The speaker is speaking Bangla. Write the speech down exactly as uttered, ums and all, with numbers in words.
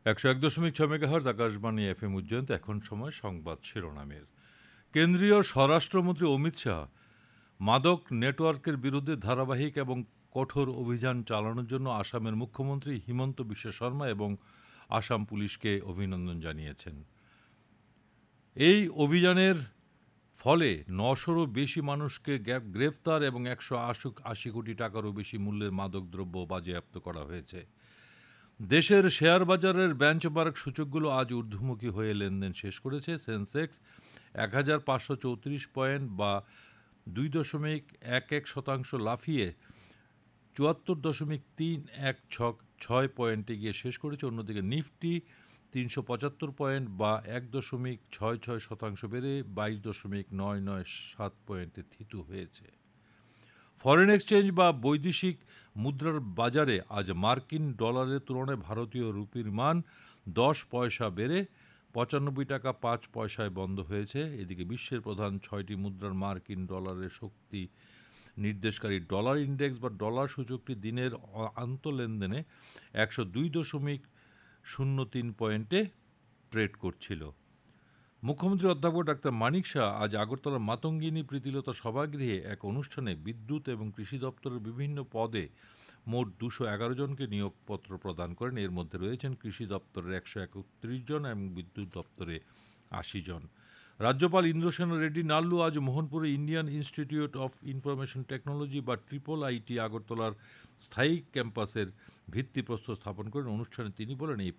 একশো এক দশমিক ছয় megahertz Akashvani F M Ujjayanta. এখন সময় সংবাদ শিরোনামের। কেন্দ্রীয় স্বরাষ্ট্রমন্ত্রী অমিত শাহ মাদক নেটওয়ার্কের বিরুদ্ধে ধারাবাহিক এবং কঠোর অভিযান চালানোর জন্য আসামের মুখ্যমন্ত্রী হিমন্ত বিশ্ব শর্মা এবং আসাম পুলিশকে অভিনন্দন জানিয়েছেন। এই অভিযানের ফলে নশোরও বেশি মানুষকে গ্রেফতার এবং একশো আশি কোটি টাকারও বেশি মূল্যের মাদকদ্রব্য বাজেয়াপ্ত করা হয়েছে। দেশের শেয়ার বাজারের বেঞ্চমার্ক সূচকগুলো আজ ঊর্ধ্বমুখী হয়ে লেনদেন শেষ করেছে। সেন্সেক্স এক হাজার পাঁচশো চৌত্রিশ পয়েন্ট বা দুই দশমিক এক এক শতাংশ লাফিয়ে চুয়াত্তর দশমিক তিন এক ছয় পয়েন্টে গিয়ে শেষ করেছে। অন্যদিকে নিফটি তিনশো পঁচাত্তর পয়েন্ট বা এক দশমিক ছয় ছয় শতাংশ বেড়ে বাইশ দশমিক নয় নয় সাত পয়েন্টে থিতু হয়েছে। ফরেন এক্সচেঞ্জ বা বৈদেশিক মুদ্রার বাজারে আজ মার্কিন ডলারের তুলনায় ভারতীয় রুপির মান দশ পয়সা বেড়ে পঁচানব্বই টাকা পাঁচ পয়সায় বন্ধ হয়েছে। এদিকে বিশ্বের প্রধান ছয়টি মুদ্রার মার্কিন ডলারের শক্তি নির্দেশকারী ডলার ইন্ডেক্স বা ডলার সূচকটি দিনের আন্ত লেনদেনে একশো দুই দশমিক শূন্য তিন পয়েন্টে ট্রেড করছিল। মুখ্যমন্ত্রী অধ্যাপক ডাক্তার মানিক শাহ আজ আগরতলার মাতঙ্গিনী প্রীতিলতা সভাগৃহে এক অনুষ্ঠানে বিদ্যুৎ এবং কৃষি দপ্তরের বিভিন্ন পদে মোট দুশো এগারো জনকে নিয়োগপত্র প্রদান করেন। এর মধ্যে রয়েছেন কৃষি দপ্তরের একশো একত্রিশ জন এবং বিদ্যুৎ দপ্তরে আশি জন। রাজ্যপাল ইন্দ্রসেন রেড্ডি নাল্লু আজ মোহনপুরে Indian institute of information technology বা ট্রিপল আইটি আগরতলার স্থায়ী ক্যাম্পাসের ভিত্তিপ্রস্তর স্থাপন করেন। অনুষ্ঠানে তিনি বলেন, এই